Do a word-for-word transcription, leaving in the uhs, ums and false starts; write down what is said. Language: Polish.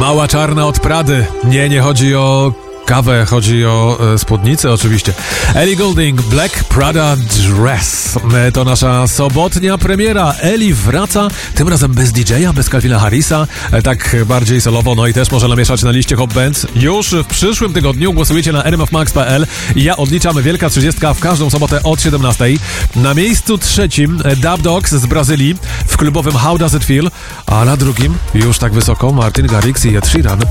Mała czarna od Prady. Nie, nie chodzi o kawę, chodzi o e, spódnicę oczywiście. Ellie Goulding, Black Prada Dress. E, to nasza sobotnia premiera. Ellie wraca, tym razem bez D J a, bez Calvina Harrisa, e, tak bardziej solowo, no i też może namieszać na liście Hot Bands. Już w przyszłym tygodniu głosujecie na r m f max kropka p l i ja odliczam Wielka Trzydziestka w każdą sobotę od siedemnastej. Na miejscu trzecim e, Dub Dogs z Brazylii w klubowym How Does It Feel, a na drugim już tak wysoko Martin Garrix i Ed Sheeran.